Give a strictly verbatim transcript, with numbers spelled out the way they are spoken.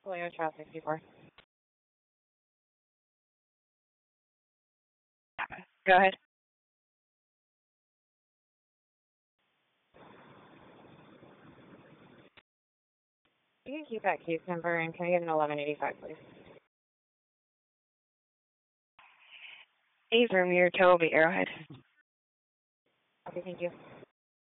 Williams Route sixty-four. Go ahead. You can keep that case number and can I get an eleven eighty-five, please? Eight from your Toby Arrowhead. Okay, thank you.